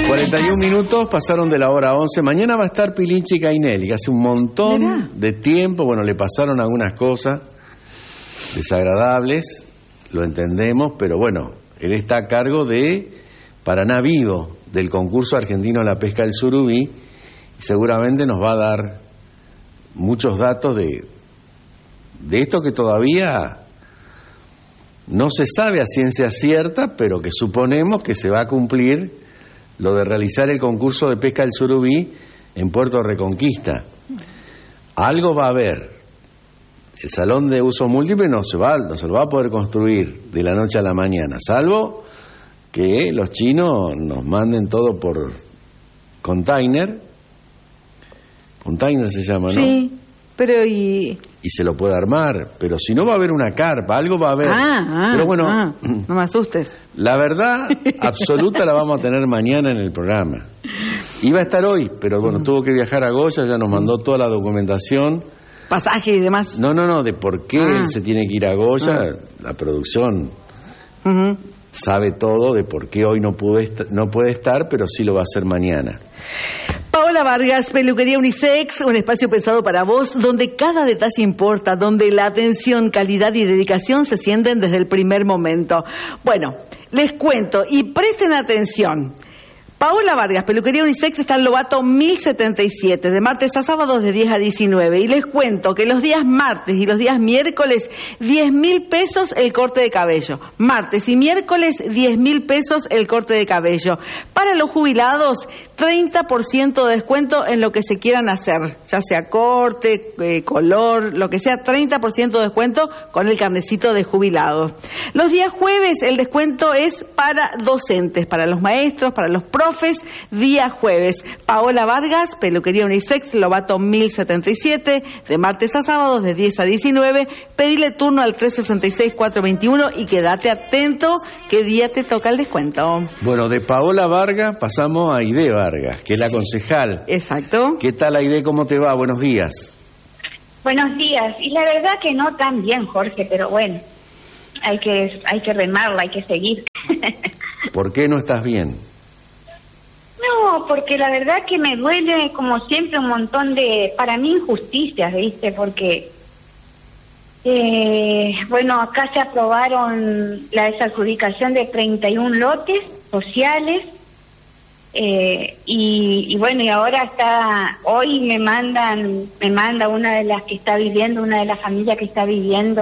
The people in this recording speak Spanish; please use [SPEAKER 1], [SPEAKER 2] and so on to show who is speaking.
[SPEAKER 1] 41 minutos pasaron de la hora 11. Mañana va a estar Pilinchi Cainelli, que hace un montón de tiempo, bueno, le pasaron algunas cosas desagradables, lo entendemos, pero bueno, él está a cargo de Paraná Vivo, del concurso argentino de la pesca del surubí, y seguramente nos va a dar muchos datos de esto que todavía no se sabe a ciencia cierta, pero que suponemos que se va a cumplir lo de realizar el concurso de pesca del surubí en Puerto Reconquista. Algo va a haber. El salón de uso múltiple no se lo va a poder construir de la noche a la mañana, salvo que los chinos nos manden todo por container. Container se llama, ¿no?
[SPEAKER 2] Sí, pero y
[SPEAKER 1] se lo puede armar, pero si no va a haber una carpa, algo va a haber. Pero bueno,
[SPEAKER 2] no me asustes.
[SPEAKER 1] La verdad absoluta la vamos a tener mañana en el programa. Iba a estar hoy, pero bueno, tuvo que viajar a Goya, ya nos mandó toda la documentación.
[SPEAKER 2] Pasaje y demás.
[SPEAKER 1] No, de por qué él se tiene que ir a Goya, la producción sabe todo de por qué hoy no puede estar, pero sí lo va a hacer mañana.
[SPEAKER 2] Paola Vargas, Peluquería Unisex, un espacio pensado para vos, donde cada detalle importa, donde la atención, calidad y dedicación se sienten desde el primer momento. Bueno, les cuento y presten atención. Paola Vargas, Peluquería Unisex, está en Lobato 1077, de martes a sábados de 10 a 19. Y les cuento que los días martes y los días miércoles, 10.000 pesos el corte de cabello. Martes y miércoles, 10.000 pesos el corte de cabello. Para los jubilados, 30% de descuento en lo que se quieran hacer, ya sea corte, color, lo que sea, 30% de descuento con el carnecito de jubilado. Los días jueves el descuento es para docentes, para los maestros, para los profes, día jueves. Paola Vargas, Peluquería Unisex, Lobato 1077, de martes a sábados de 10 a 19. Pedile turno al 366-421 y quédate atento qué día te toca el descuento.
[SPEAKER 1] Bueno, de Paola Vargas pasamos a Aide Vargas, que es la concejal.
[SPEAKER 2] Exacto.
[SPEAKER 1] ¿Qué tal, Aide? ¿Cómo te va? Buenos días.
[SPEAKER 3] Buenos días. Y la verdad que no tan bien, Jorge, pero bueno, hay que remarla, hay que seguir.
[SPEAKER 1] ¿Por qué no estás bien?
[SPEAKER 3] No, porque la verdad que me duele, como siempre, un montón de, para mí, injusticias, ¿viste? Porque, bueno, acá se aprobaron la desadjudicación de 31 lotes sociales, y bueno, y ahora hoy me manda una de las que está viviendo, una de las familias que está viviendo